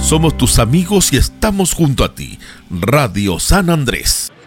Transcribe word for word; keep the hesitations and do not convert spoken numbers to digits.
Somos tus amigos y estamos junto a ti. Radio San Andrés.